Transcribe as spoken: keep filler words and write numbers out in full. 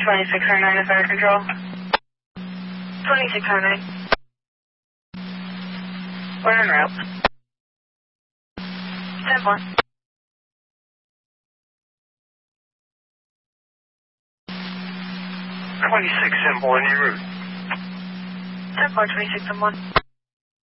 twenty-six oh nine is fire control. twenty-six oh nine. We're en route. ten four. twenty-six symbol, en route. ten four, twenty-six oh one.